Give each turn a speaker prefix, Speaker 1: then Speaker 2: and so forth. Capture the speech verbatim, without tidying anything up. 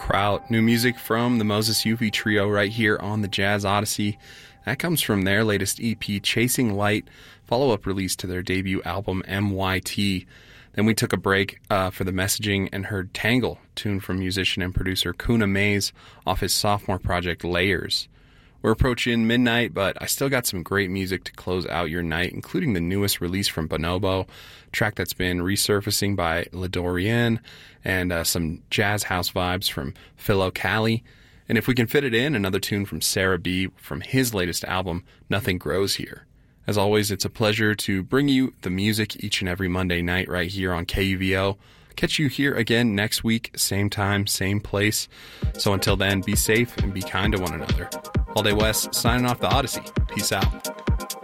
Speaker 1: Kraut. New music from the Moses Yuffie Trio right here on the Jazz Odyssey. That comes from their latest E P, Chasing Light, follow-up release to their debut album, M Y T. Then we took a break uh, for the messaging and heard Tangle, tune from musician and producer Kuna Mays off his sophomore project, Layers. We're approaching midnight, but I still got some great music to close out your night, including the newest release from Bonobo, a track that's been resurfacing by LaDorian, and uh, some jazz house vibes from Philo Cali. And if we can fit it in, another tune from Sarah B. from his latest album, Nothing Grows Here. As always, it's a pleasure to bring you the music each and every Monday night right here on K U V O. Catch you here again next week, same time, same place. So until then, be safe and be kind to one another. All Day West signing off the Odyssey. Peace out.